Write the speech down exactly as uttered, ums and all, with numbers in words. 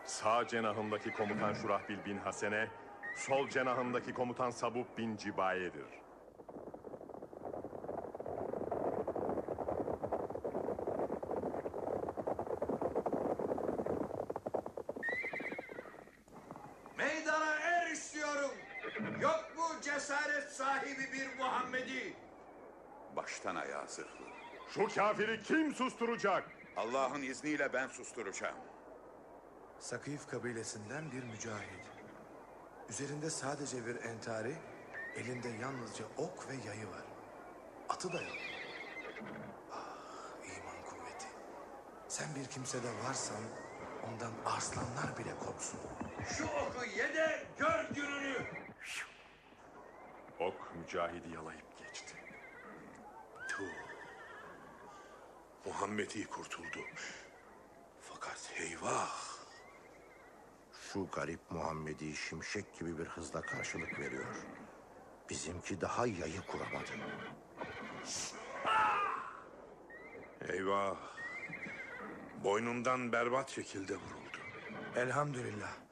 Sağ cenahındaki komutan Şurahbil bin Hasene, sol cenahındaki komutan Sabub bin Cibaye'dir. Meydana er istiyorum. Yok mu cesaret sahibi bir Muhammedi? Baştan ayağa zırhlı. Şu kafiri kim susturacak? Allah'ın izniyle ben susturacağım. Sakif kabilesinden bir mücahit. Üzerinde sadece bir entari, elinde yalnızca ok ve yayı var. Atı da yok. Ah, iman kuvveti. Sen bir kimsede varsan ondan arslanlar bile korksun. Şu oku ye de gör gününü. Ok mücahidi yalayıp geçti. Tuh. Muhammed'i kurtuldu. Fakat eyvah. Şu garip Muhammed'i şimşek gibi bir hızla karşılık veriyor. Bizimki daha yayı kuramadı. Eyvah. Boynundan berbat şekilde vuruldu. Elhamdülillah.